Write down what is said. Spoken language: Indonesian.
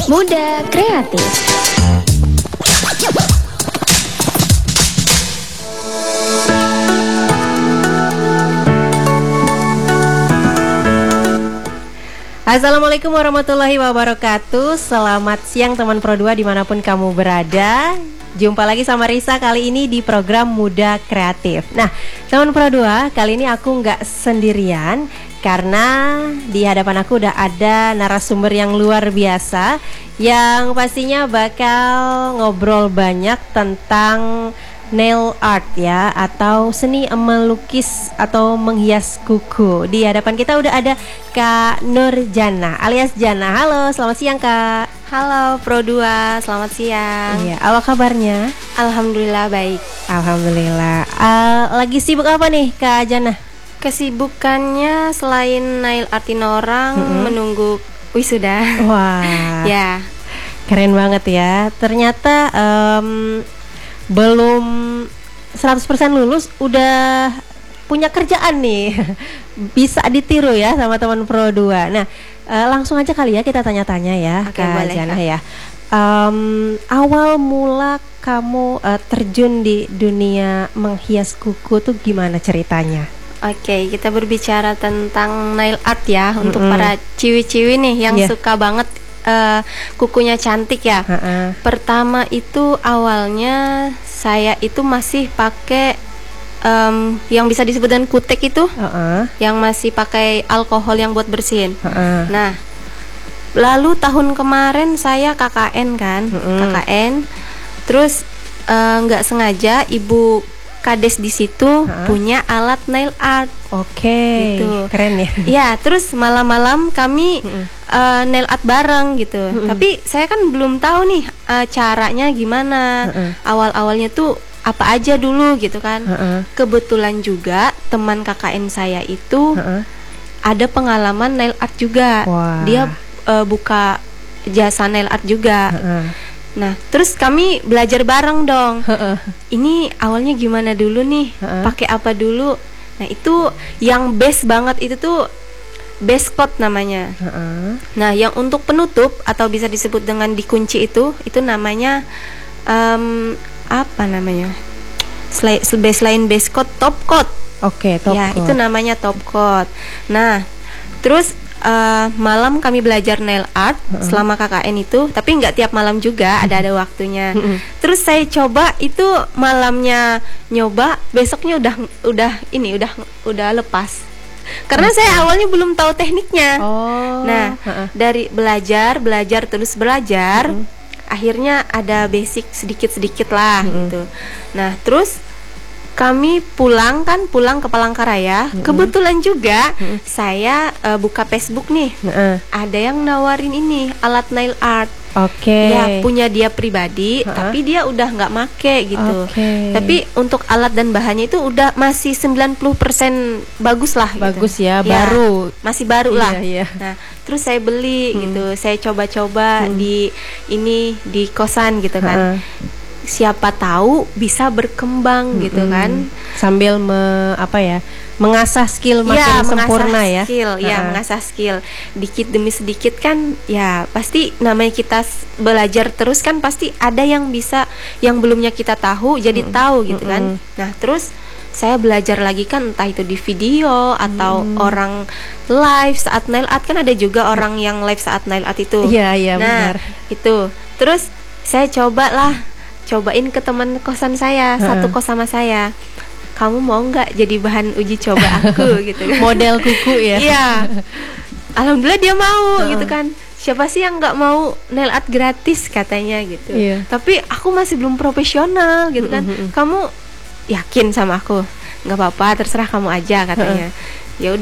Muda Kreatif. Assalamualaikum warahmatullahi wabarakatuh. Selamat siang teman Pro 2 dimanapun kamu berada. Jumpa lagi sama Risa kali ini di program Muda Kreatif. Nah teman Pro 2, kali ini aku nggak sendirian, karena di hadapan aku udah ada narasumber yang luar biasa, yang pastinya bakal ngobrol banyak tentang nail art ya, atau seni melukis atau menghias kuku. Di hadapan kita udah ada Kak Nurjana alias Jana. Halo, selamat siang Kak. Halo Pro 2, selamat siang. Iya, apa kabarnya? Alhamdulillah baik. Alhamdulillah. Lagi sibuk apa nih Kak Jana? Kesibukannya selain nail artin orang, menunggu wisuda. Wah, Ya, keren banget ya. Ternyata belum 100% lulus udah punya kerjaan nih. Bisa ditiru ya sama teman Pro 2. Nah, langsung aja kali ya kita tanya-tanya ya. Oke, Kak boleh, Jana Kak. ya. Awal mula kamu terjun di dunia menghias kuku tuh gimana ceritanya? oke, kita berbicara tentang nail art ya, untuk para ciwi-ciwi nih yang Iya. suka banget kukunya cantik ya. Pertama itu awalnya saya itu masih pakai yang bisa disebut dengan kutek itu, yang masih pakai alkohol yang buat bersihin. Nah, lalu tahun kemarin saya KKN kan, KKN, terus nggak sengaja ibu kades di situ punya alat nail art. Oke, Gitu. keren ya. Ya, terus malam-malam kami nail art bareng gitu. Tapi saya kan belum tahu nih caranya gimana. Awal-awalnya tuh apa aja dulu gitu kan. Kebetulan juga teman KKN saya itu ada pengalaman nail art juga. Wah. Dia buka jasa nail art juga. Nah, terus kami belajar bareng dong. Ini awalnya gimana dulu nih? Pakai apa dulu? Nah, itu yang best banget itu tuh base coat namanya. Nah, yang untuk penutup atau bisa disebut dengan dikunci itu namanya apa namanya? Selain base coat, top coat. Oke, top Ya, coat. itu namanya top coat. Nah, terus malam kami belajar nail art selama KKN itu, tapi nggak tiap malam juga, ada waktunya. Terus saya coba itu malamnya nyoba, besoknya udah lepas. Karena saya awalnya belum tahu tekniknya. Nah, dari belajar terus belajar, akhirnya ada basic sedikit-sedikit lah gitu. Nah, terus kami pulang ke Palangkaraya. Kebetulan juga saya buka Facebook nih. Ada yang nawarin ini alat nail art. Oke. Ya, punya dia pribadi, tapi dia udah nggak make gitu. Oke. Tapi untuk alat dan bahannya itu udah masih 90% bagus lah. Bagus gitu. ya, baru. Masih baru lah. Iya. Nah, terus saya beli gitu. Saya coba-coba di kosan gitu kan. Siapa tahu bisa berkembang gitu kan, Sambil mengasah skill makin sempurna ya. Mengasah skill dikit demi sedikit kan. Ya, pasti namanya kita belajar terus kan, pasti ada yang bisa yang belumnya kita tahu jadi tahu gitu kan. Nah, terus saya belajar lagi kan, entah itu di video atau orang live saat nail art, kan ada juga orang yang live saat nail art itu. Iya, Nah, benar. itu. Terus saya cobain ke teman kosan saya, satu kos sama saya. Kamu mau nggak jadi bahan uji coba aku gitu kan? Model kuku ya. Iya. Alhamdulillah dia mau gitu kan. Siapa sih yang nggak mau nail art gratis katanya gitu. Iya. Tapi aku masih belum profesional gitu kan. Kamu yakin sama aku? Nggak apa-apa, terserah kamu aja katanya. Ya